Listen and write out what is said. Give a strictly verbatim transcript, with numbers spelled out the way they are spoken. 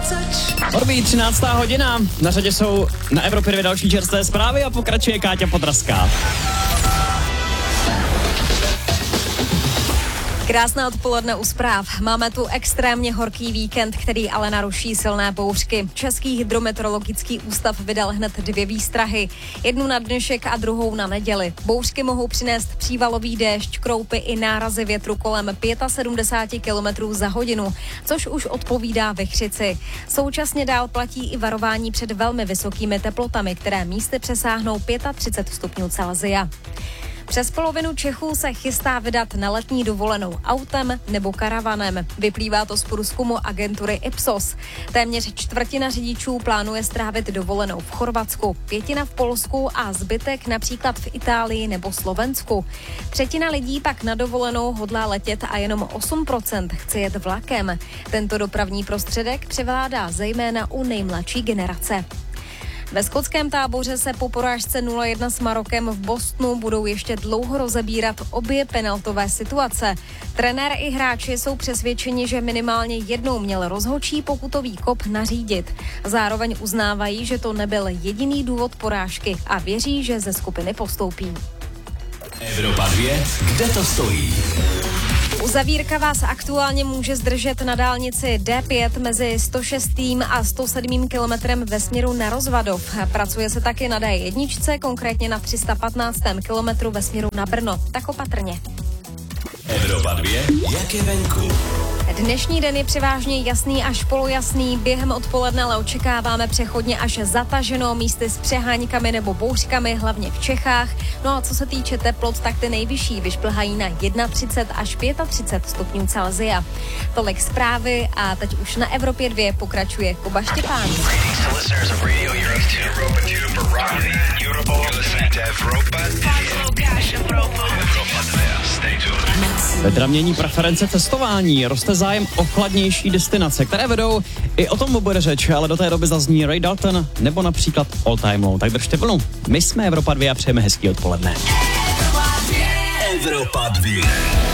Odbíjí třináctá hodina, na řadě jsou na Evropě dvě další čerstvé zprávy a pokračuje Káťa Podrazská. Krásné odpoledne u zpráv. Máme tu extrémně horký víkend, který ale naruší silné bouřky. Český hydrometeorologický ústav vydal hned dvě výstrahy. Jednu na dnešek a druhou na neděli. Bouřky mohou přinést přívalový déšť, kroupy i nárazy větru kolem sedmdesát pět kilometrů za hodinu, což už odpovídá vichřici. Současně dál platí i varování před velmi vysokými teplotami, které místy přesáhnou třicet pět stupňů Celsia. Přes polovinu Čechů se chystá vydat na letní dovolenou autem nebo karavanem. Vyplývá to z průzkumu agentury Ipsos. Téměř čtvrtina řidičů plánuje strávit dovolenou v Chorvatsku, pětina v Polsku a zbytek například v Itálii nebo Slovensku. Třetina lidí pak na dovolenou hodlá letět a jenom osm procent chce jet vlakem. Tento dopravní prostředek převládá zejména u nejmladší generace. Ve skotském táboře se po porážce nula jedna s Marokem v Bostonu budou ještě dlouho rozebírat obě penaltové situace. Trenér i hráči jsou přesvědčeni, že minimálně jednou měl rozhodčí pokutový kop nařídit. Zároveň uznávají, že to nebyl jediný důvod porážky a věří, že ze skupiny postoupí. Evropa dvě, kde to stojí? Uzavírka vás aktuálně může zdržet na dálnici D pět mezi sto šest a sto sedm kilometrem ve směru na Rozvadov. Pracuje se taky na D jedna, konkrétně na tři sta patnáct kilometru ve směru na Brno. Tak opatrně. Evropa dvě, jak je venku? Dnešní den je převážně jasný až polojasný, během odpoledne ale očekáváme přechodně až zataženo, místy s přeháňkami nebo bouřkami, hlavně v Čechách. No a co se týče teplot, tak ty nejvyšší vyšplhají na třicet jedna až třicet pět stupňů Celsia. Tolik zprávy a teď už na Evropě dvě pokračuje Kuba Štěpán. Petra mění preference cestování, roste zájem o chladnější destinace, které vedou, i o tom bude řeč, ale do té doby zazní Ray Dalton nebo například All Time Low. Tak držte vlnu. My jsme Evropa dvě a přejeme hezký odpoledne. Evropa dvě.